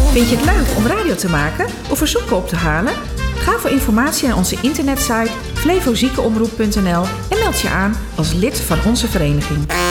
Vind je het leuk om radio te maken of verzoeken op te halen? Ga voor informatie naar onze internetsite flevoziekenomroep.nl en meld je aan als lid van onze vereniging.